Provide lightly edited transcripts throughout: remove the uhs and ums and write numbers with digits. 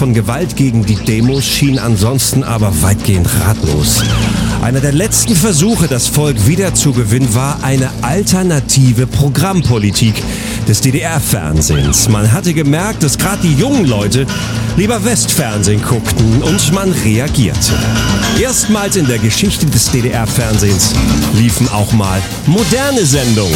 von Gewalt gegen die Demos schien ansonsten aber weitgehend ratlos. Einer der letzten Versuche, das Volk wiederzugewinnen, war eine alternative Programmpolitik des DDR-Fernsehens. Man hatte gemerkt, dass gerade die jungen Leute lieber Westfernsehen guckten und man reagierte. Erstmals in der Geschichte des DDR-Fernsehens liefen auch mal moderne Sendungen.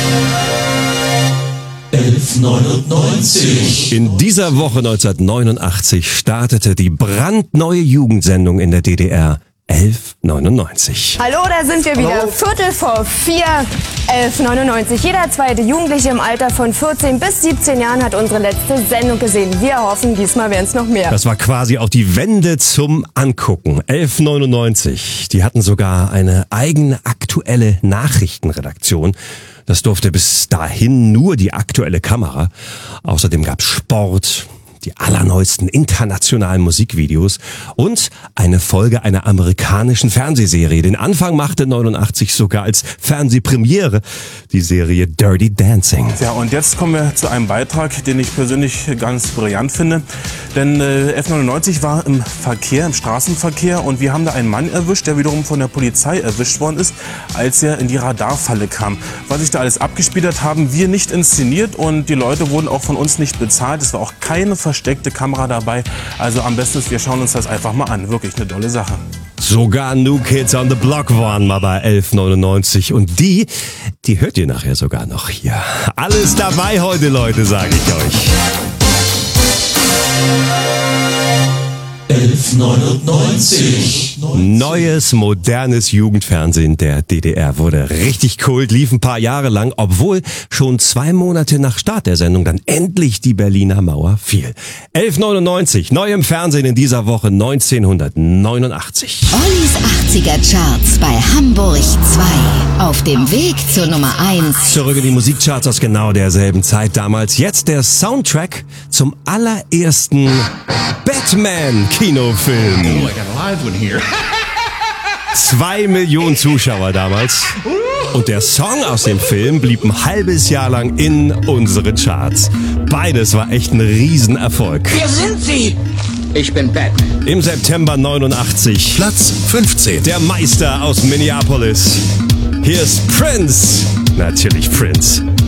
1199. In dieser Woche 1989 startete die brandneue Jugendsendung in der DDR. 1199. Hallo, da sind wir wieder. Hallo. 4:45, 1199. Jeder zweite Jugendliche im Alter von 14 bis 17 Jahren hat unsere letzte Sendung gesehen. Wir hoffen, diesmal werden es noch mehr. Das war quasi auch die Wende zum Angucken. 1199. Die hatten sogar eine eigene aktuelle Nachrichtenredaktion. Das durfte bis dahin nur die aktuelle Kamera. Außerdem gab's Sport, die allerneuesten internationalen Musikvideos und eine Folge einer amerikanischen Fernsehserie. Den Anfang machte 89 sogar als Fernsehpremiere die Serie Dirty Dancing. Ja, und jetzt kommen wir zu einem Beitrag, den ich persönlich ganz brillant finde. Denn 1199 war im Verkehr, im Straßenverkehr, und wir haben da einen Mann erwischt, der wiederum von der Polizei erwischt worden ist, als er in die Radarfalle kam. Was sich da alles abgespielt hat, haben wir nicht inszeniert und die Leute wurden auch von uns nicht bezahlt. Es war auch keine versteckte Kamera dabei. Also am besten ist, wir schauen uns das einfach mal an. Wirklich eine tolle Sache. Sogar New Kids on the Block waren mal bei 1199 und die hört ihr nachher sogar noch hier. Alles dabei heute, Leute, sage ich euch. 1199. Neues, modernes Jugendfernsehen der DDR wurde richtig kult, lief ein paar Jahre lang, obwohl schon 2 Monate nach Start der Sendung dann endlich die Berliner Mauer fiel. 1199, neu im Fernsehen in dieser Woche 1989. Ollis 80er Charts bei Hamburg 2. Auf dem Weg zur Nummer 1. Zurück in die Musikcharts aus genau derselben Zeit damals. Jetzt der Soundtrack zum allerersten Batman-Kinofilm. Oh, I got a live one here. 2 Millionen Zuschauer damals. Und der Song aus dem Film blieb ein halbes Jahr lang in unseren Charts. Beides war echt ein Riesenerfolg. Wer sind Sie? Ich bin Batman. Im September 89. Platz 15. Der Meister aus Minneapolis. Hier ist Prince. Natürlich Prince.